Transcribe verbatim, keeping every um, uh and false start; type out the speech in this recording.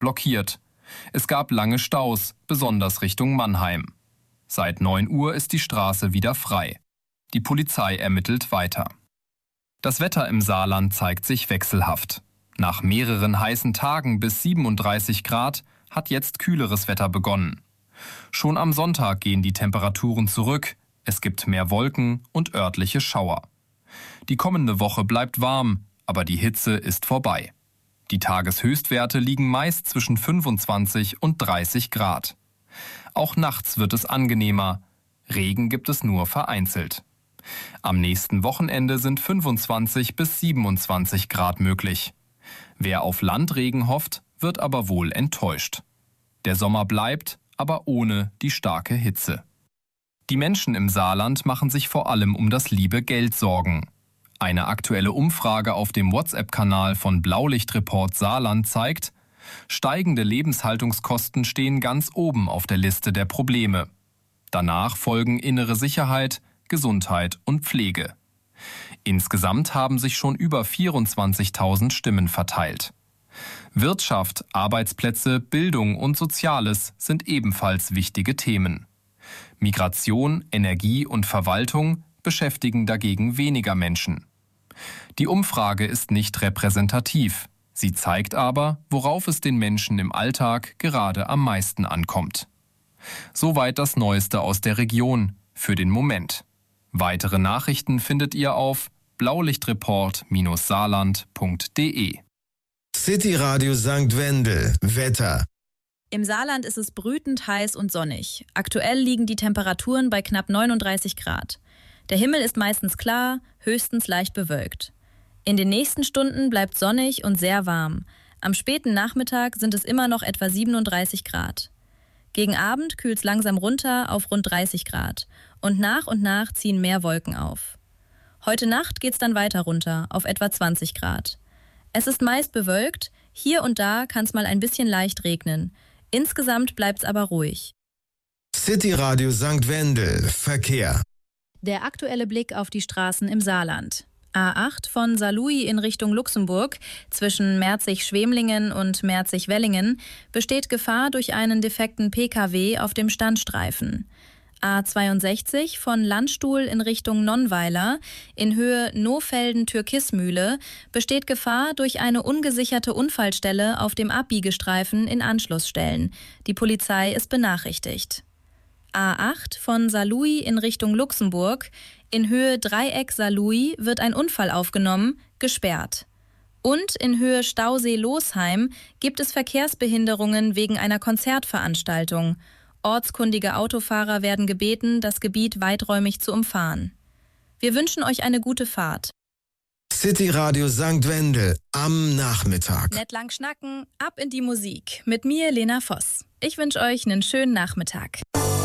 blockiert. Es gab lange Staus, besonders Richtung Mannheim. Seit neun Uhr ist die Straße wieder frei. Die Polizei ermittelt weiter. Das Wetter im Saarland zeigt sich wechselhaft. Nach mehreren heißen Tagen bis siebenunddreißig Grad hat jetzt kühleres Wetter begonnen. Schon am Sonntag gehen die Temperaturen zurück, es gibt mehr Wolken und örtliche Schauer. Die kommende Woche bleibt warm, aber die Hitze ist vorbei. Die Tageshöchstwerte liegen meist zwischen fünfundzwanzig und dreißig Grad. Auch nachts wird es angenehmer. Regen gibt es nur vereinzelt. Am nächsten Wochenende sind fünfundzwanzig bis siebenundzwanzig Grad möglich. Wer auf Landregen hofft, wird aber wohl enttäuscht. Der Sommer bleibt, aber ohne die starke Hitze. Die Menschen im Saarland machen sich vor allem um das liebe Geld Sorgen. Eine aktuelle Umfrage auf dem WhatsApp-Kanal von Blaulichtreport Saarland zeigt, steigende Lebenshaltungskosten stehen ganz oben auf der Liste der Probleme. Danach folgen innere Sicherheit, Gesundheit und Pflege. Insgesamt haben sich schon über vierundzwanzigtausend Stimmen verteilt. Wirtschaft, Arbeitsplätze, Bildung und Soziales sind ebenfalls wichtige Themen. Migration, Energie und Verwaltung beschäftigen dagegen weniger Menschen. Die Umfrage ist nicht repräsentativ. Sie zeigt aber, worauf es den Menschen im Alltag gerade am meisten ankommt. Soweit das Neueste aus der Region, für den Moment. Weitere Nachrichten findet ihr auf blaulichtreport Saarland punkt de. City Radio Sankt Wendel. Wetter. Im Saarland ist es brütend heiß und sonnig. Aktuell liegen die Temperaturen bei knapp neununddreißig Grad. Der Himmel ist meistens klar, höchstens leicht bewölkt. In den nächsten Stunden bleibt sonnig und sehr warm. Am späten Nachmittag sind es immer noch etwa siebenunddreißig Grad. Gegen Abend kühlt es langsam runter auf rund dreißig Grad. Und nach und nach ziehen mehr Wolken auf. Heute Nacht geht's dann weiter runter auf etwa zwanzig Grad. Es ist meist bewölkt, hier und da kann es mal ein bisschen leicht regnen. Insgesamt bleibt's aber ruhig. City Radio Sankt Wendel. Verkehr. Der aktuelle Blick auf die Straßen im Saarland. A acht von Saarlouis in Richtung Luxemburg zwischen Merzig-Schwemlingen und Merzig-Wellingen besteht Gefahr durch einen defekten P K W auf dem Standstreifen. A zweiundsechzig von Landstuhl in Richtung Nonnweiler in Höhe Nohfelden-Türkismühle besteht Gefahr durch eine ungesicherte Unfallstelle auf dem Abbiegestreifen in Anschlussstellen. Die Polizei ist benachrichtigt. A acht von Saarlouis in Richtung Luxemburg in Höhe Dreieck Saarlouis wird ein Unfall aufgenommen, gesperrt. Und in Höhe Stausee-Losheim gibt es Verkehrsbehinderungen wegen einer Konzertveranstaltung. Ortskundige Autofahrer werden gebeten, das Gebiet weiträumig zu umfahren. Wir wünschen euch eine gute Fahrt. City Radio Sankt Wendel am Nachmittag. Nett lang schnacken, ab in die Musik. Mit mir, Lena Voss. Ich wünsche euch einen schönen Nachmittag.